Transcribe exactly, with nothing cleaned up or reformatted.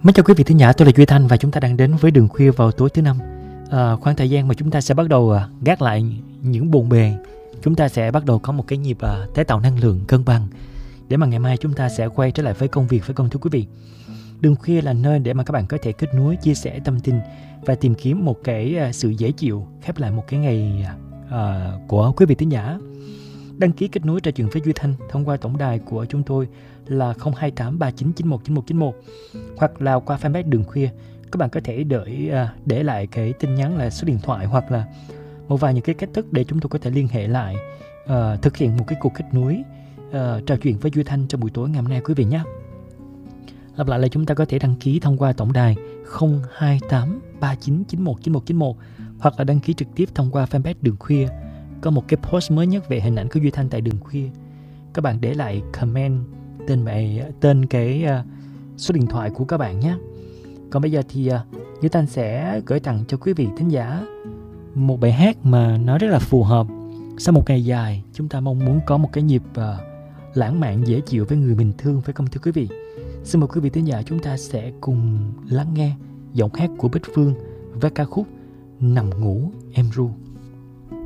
Mến chào quý vị thính giả, tôi là Duy Thanh và chúng ta đang đến với Đường Khuya vào tối thứ năm. À, khoảng thời gian mà chúng ta sẽ bắt đầu à, gác lại những bộn bề. Chúng ta sẽ bắt đầu có một cái nhịp à, tái tạo năng lượng cân bằng để mà ngày mai chúng ta sẽ quay trở lại với công việc, phải không thưa quý vị? Đường Khuya là nơi để mà các bạn có thể kết nối, chia sẻ tâm tin và tìm kiếm một cái à, sự dễ chịu, khép lại một cái ngày à, của quý vị thính giả. Đăng ký kết nối trò chuyện với Duy Thanh thông qua tổng đài của chúng tôi là không hai tám ba chín chín một chín một chín một hoặc là qua fanpage Đường Khuya. Các bạn có thể đợi để lại cái tin nhắn là số điện thoại hoặc là một vài những cái cách thức để chúng tôi có thể liên hệ lại, uh, thực hiện một cái cuộc kết nối uh, trò chuyện với Duy Thanh trong buổi tối ngày hôm nay quý vị nhé. Lặp lại là chúng ta có thể đăng ký thông qua tổng đài không hai tám ba chín chín một chín một chín một hoặc là đăng ký trực tiếp thông qua fanpage Đường Khuya. Có một cái post mới nhất về hình ảnh của Duy Thanh tại Đường Khuya. Các bạn để lại comment tên mẹ, tên cái uh, số điện thoại của các bạn nhé. Còn bây giờ thì uh, Duy Thanh sẽ gửi tặng cho quý vị thính giả một bài hát mà nó rất là phù hợp. Sau một ngày dài, chúng ta mong muốn có một cái nhịp uh, lãng mạn dễ chịu với người mình thương, phải không thưa quý vị? Xin mời quý vị thính giả chúng ta sẽ cùng lắng nghe giọng hát của Bích Phương với ca khúc Nằm Ngủ Em Ru.